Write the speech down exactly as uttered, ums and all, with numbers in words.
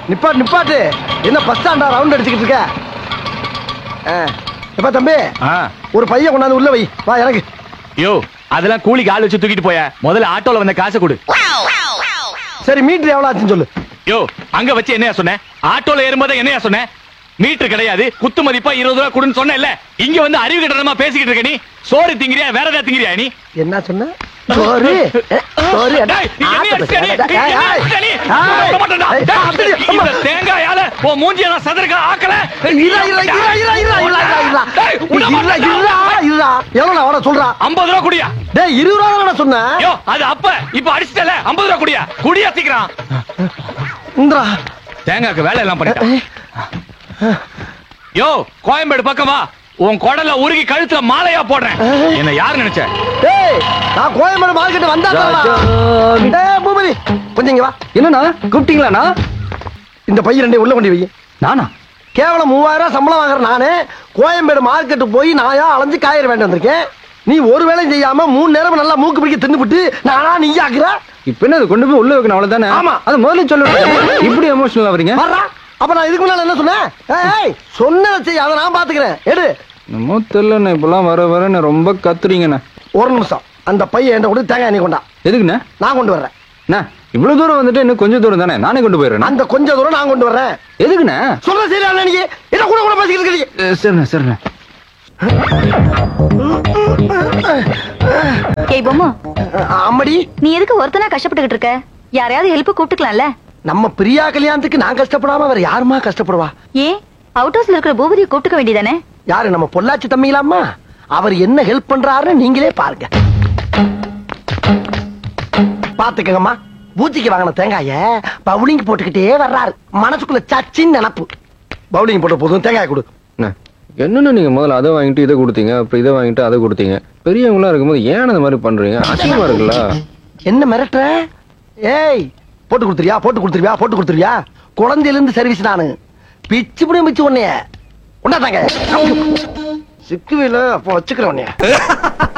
நிப்பாட்டு நிப்பாட்டு. என்ன பஸ் ஸ்டாண்டா ரவுண்ட் அடிச்சுக்கிட்டு இருக்க? எப்ப தம்பி ஒரு பையன் கொண்டாந்து உள்ள வை. வா எனக்கு. யோ அதெல்லாம் கூலிக்கு ஆள் வச்சு தூக்கிட்டு போய. முதல்ல ஆட்டோல வந்த காசை கொடு. சரி மீட்டர் எவ்வளவு ஆச்சுன்னு சொல்லு. யோ அங்க வச்சு என்னையா சொன்ன? ஆட்டோல ஏறும்போது என்னையா சொன்ன? மீட்டர் கிடையாது, குத்து மதிப்பா இருபது ரூபா கொடுன்னு சொன்ன இல்ல. இங்க வந்து அறிவு கட்டணமா பேசிக்கிட்டு இருக்க நீ. சோறு திங்கிறியா வேற ஏதாவது திங்கிறியா நீ? என்ன சொன்ன? சோறு சோறு தேங்காயால உன் மூஞ்சியெல்லாம் சதற்க ஆக்கல. எவ்வளவு சொல்றா? ஐம்பது ரூபா குடியா? டேய் இருபது ரூபா சொன்ன. அது அப்ப இப்ப அடிச்சுட்டல. ஐம்பது ரூபா குடியா? குடியா சீக்கிரம். இந்திரா தேங்காய்க்கு வேலை எல்லாம் பண்ணிட்டான். யோ கோயம்பேடு பக்கம் வா. உன் குடல உருகி கழுத்துல மாலையா போடுறேன். என்ன யாரு நினைச்ச? டேய் நான் கோயம்பேடு மார்க்கெட் வந்தா டேய் பூபதி கொஞ்சம் இங்க வா. என்னண்ணா கூப்பிட்டீங்களாண்ணா? இந்த பையன் ரெண்டே உள்ள கொண்டு வை. நானா? கேவலம் மூவாயிரம் ரூபாய் சம்பளம் வாங்குற நானே கோயம்பேடு மார்க்கெட்டு போய் நாயா அலைஞ்சு காய்கறி வேண்டி வந்திருக்கேன். நீ ஒரு வேலையும் செய்யாம மூணு நேரம் நல்லா மூக்கு பிடிக்க தின்னுபிட்டு நானா நீ ஆக்குற. இப்ப என்ன கொண்டு போய் உள்ள வைக்கணும் அவ்வளவுதானே? ஆமா அது முதல்ல சொல்லுங்க. இப்படி எமோஷனல் ஆவறீங்க? அப்ப நான் இதுக்கு முன்னால என்ன சொன்னேன்? ஏய் சொன்னதை செய், அதை நான் பாத்துக்கிறேன். எடு. நம்ம தெரியலண்ணே இப்பெல்லாம் வர வர ரொம்ப கத்துறீங்கண்ணே. ஒரு நிமிஷம் அந்த பையன் என்கிட்ட கூட தேங்காய் நீ கொண்டா. எதுக்குண்ணே? நான் கொண்டு வர்றேன். இவ்வளவு தூரம் வந்துட்டு இன்னும் கொஞ்சம் தூரம் தானே, நானே கொண்டு போயிடுறேன். அந்த கொஞ்சம் தூரம் நான் கொண்டு வர்றேன். எதுக்குண்ணே? சொல்ல சரியா நீங்க என்ன கூட கூட பேசிக்கிட்டு இருக்கீங்க. சரிண்ணே சரிண்ணே. ஏய் பொம்மா அம்மடி நீ எதுக்கு ஒருத்தனா கஷ்டப்பட்டுக்கிட்டு இருக்க? யாரையாவது ஹெல்ப் கூப்பிட்டுக்கலாம்ல. நம்ம பிரியா கல்யாணத்துக்கு நான் கஷ்டப்படாம வேற யாருமா கஷ்டப்படுவா? ஏன் அவுட் ஹவுஸ்ல இருக்கிற பூபதியை கூப்பிட்டுக்க வேண்டியதானே? யாரு? நம்ம பொள்ளாச்சி தம்பிங்களாமா. அவர் என்ன ஹெல்ப் பண்றாருன்னு நீங்களே பாருங்க. பாத்துக்கங்கம்மா. பூச்சிக்கு வாங்கின தேங்காய பவுலிங் போட்டுக்கிட்டே வர்றாரு. மனசுக்குள்ள சச்சின்னு நினப்பு. பவுலிங் போட்ட போதும் தேங்காய் கொடு. என்னன்னு நீங்க முதல்ல அதை வாங்கிட்டு இதை கொடுத்தீங்க, அப்புறம் இதை வாங்கிட்டு அதை கொடுத்தீங்க. பெரியவங்களா இருக்கும்போது ஏன் அந்த மாதிரி பண்றீங்க? அசிங்கமா இருக்குல்ல. என்ன மிரட்டுற? ஏய் போட்டு கொடுத்துருவியா? போட்டு கொடுத்துருவியா? போட்டு கொடுத்துருவியா? குழந்தையில இருந்து சர்வீஸ் நானு. பிச்சு புடி மிச்சு உன்னைய உண்டாட்டாங்க சிக்குவில அப்ப வச்சுக்கிறேன் உன்னைய.